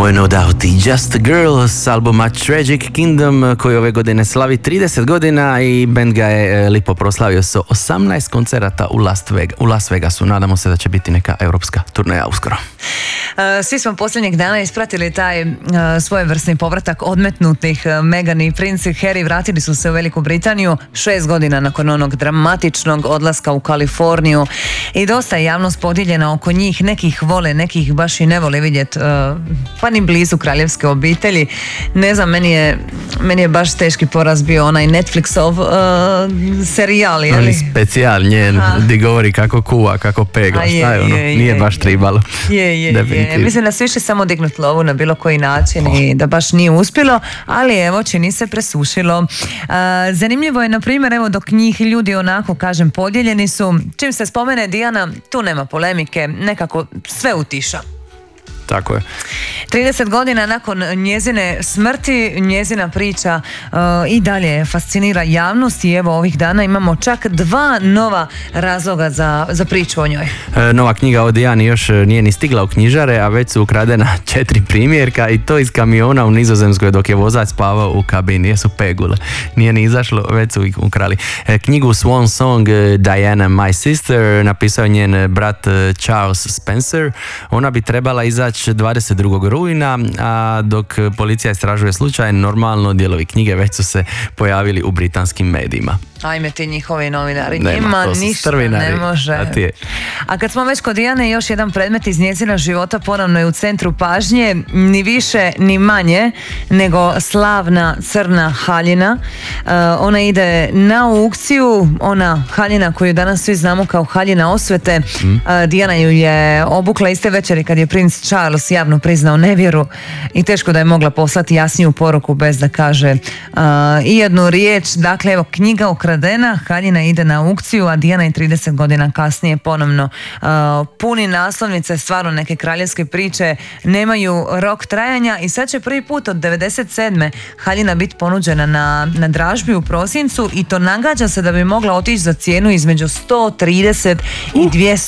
Ovo je No Doubt i Just a Girl s albuma Tragic Kingdom koji ove godine slavi 30 godina i band ga je lipo proslavio sa 18 koncerata u Las Vegasu. Nadamo se da će biti neka europska turneja uskoro. Svi smo posljednjeg dana ispratili taj svojevrsni povratak odmetnutih. Meghan i princ Harry vratili su se u Veliku Britaniju 6 godina nakon onog dramatičnog odlaska u Kaliforniju i dosta je javnost podijeljena oko njih. Nekih vole, nekih baš i ne vole vidjeti pa ni blizu kraljevske obitelji. Ne znam, meni je baš teški poraz bio onaj Netflixov serijal. Ali specijal njen, di govori kako kuva, kako pegla, šta je ono, nije baš tribalo. Mislim da su išli samo dignuti lovu na bilo koji način i da baš nije uspjelo, ali evo, čini se presušilo. Zanimljivo je, na primjer, evo, dok njih ljudi onako, kažem, podijeljeni su, čim se spomene Diana, tu nema polemike, nekako sve utiša. Tako je. 30 godina nakon njezine smrti, njezina priča i dalje fascinira javnost i evo ovih dana imamo čak 2 nova razloga za priču o njoj. Nova knjiga o Dijani još nije ni stigla u knjižare, a već su ukradena 4 primjerka i to iz kamiona u Nizozemskoj dok je vozač spavao u kabini. Jesu pegule. Nije ni izašlo, već su ih ukrali. Knjigu Swan Song Diana My Sister napisao njen brat Charles Spencer. Ona bi trebala izaći 22. rujna, a dok policija istražuje slučaj, normalno dijelovi knjige već su se pojavili u britanskim medijima. Ajme ti njihovi novinari, njima ništa ne može. A kad smo već kod Dijane, još jedan predmet iz njezina života ponovno je u centru pažnje, ni više ni manje nego slavna crna haljina. Ona ide na aukciju, ona haljina koju danas svi znamo kao haljina osvete. Dijana ju je obukla iste večeri kad je princ Charles javno priznao nevjeru i teško da je mogla poslati jasniju poruku bez da kaže i jednu riječ. Dakle, evo, knjiga ukradena, haljina ide na aukciju, a Dijana je 30 godina kasnije ponovno puni naslovnice, stvarno neke kraljevske priče nemaju rok trajanja i sad će prvi put od 97. haljina biti ponuđena na dražbi u prosincu i to nagađa se da bi mogla otići za cijenu između 130 i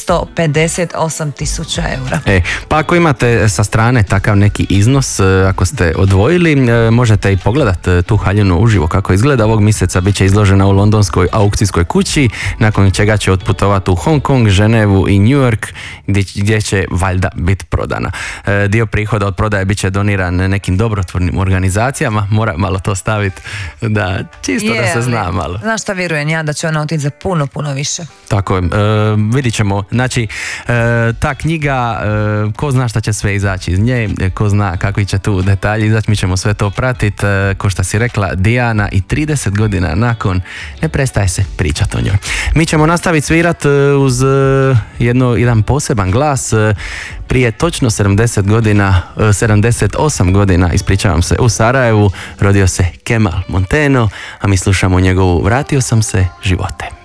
258 tisuća eura. Pa ako imate sa strane takav neki iznos, ako ste odvojili, možete i pogledati tu haljinu uživo kako izgleda. Ovog mjeseca bit će izložena u londonskoj aukcijskoj kući, nakon čega će otputovati u Hong Kong, Ženevu i New York, gdje će valjda biti prodana. Dio prihoda od prodaje bit će doniran nekim dobrotvornim organizacijama, mora malo to staviti da čisto da se zna malo. Znaš šta, vjerujem ja da će ona otići za puno više. Tako je, vidit ćemo. Znači, ta knjiga, ko zna šta će sve izaći iz nje, ko zna kakvi će tu detalji izaći, mi ćemo sve to pratiti. Ko šta si rekla, Dijana i 30 godina nakon, ne prestaje se pričati o njoj. Mi ćemo nastaviti svirati uz jedan poseban glas. Prije točno 78 godina, ispričavam se, u Sarajevu rodio se Kemal Monteno, a mi slušamo njegovu Vratio sam se živote.